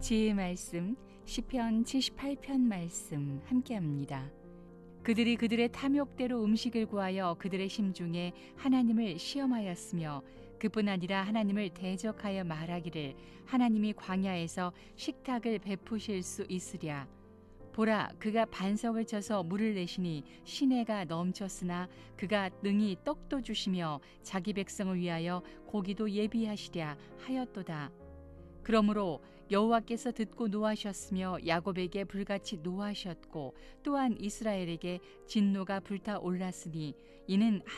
지혜의 말씀 시편 78편 말씀 함께합니다. 그들이 그들의 탐욕대로 음식을 구하여 그들의 심중에 하나님을 시험하였으며 그뿐 아니라 하나님을 대적하여 말하기를 하나님이 광야에서 식탁을 베푸실 수 있으랴. 보라, 그가 반석을 쳐서 물을 내시니 시내가 넘쳤으나 그가 능히 떡도 주시며 자기 백성을 위하여 고기도 예비하시랴 하였도다. 그러므로 여호와께서 듣고 노하셨으며 야곱에게 불같이 노하셨고 또한 이스라엘에게 진노가 불타올랐으니 이는